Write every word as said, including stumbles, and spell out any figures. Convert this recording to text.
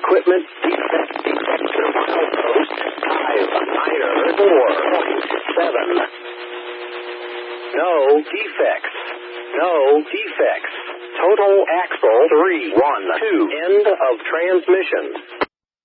equipment defect detector milepost five minor four point seven. No defects. No defects. Total axle three one two. End of transmission.